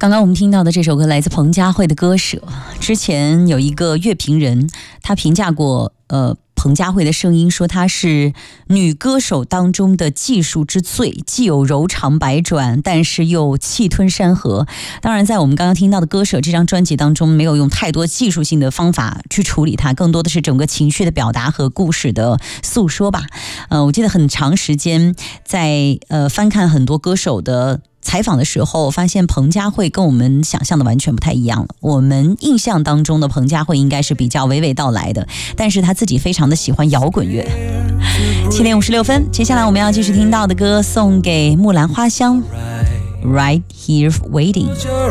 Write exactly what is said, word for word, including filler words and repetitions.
刚刚我们听到的这首歌来自彭佳慧的《割舍》。之前有一个乐评人，他评价过呃彭佳慧的声音，说她是女歌手当中的技术之最，既有柔肠百转，但是又气吞山河。当然在我们刚刚听到的《割舍》这张专辑当中，没有用太多技术性的方法去处理它，更多的是整个情绪的表达和故事的诉说吧。呃，我记得很长时间在呃翻看很多歌手的采访的时候，发现彭佳慧跟我们想象的完全不太一样了。我们印象当中的彭佳慧应该是比较娓娓道来的，但是她自己非常的喜欢摇滚乐。七点五十六分，接下来我们要继续听到的歌，送给木兰花香 Right Here Waiting。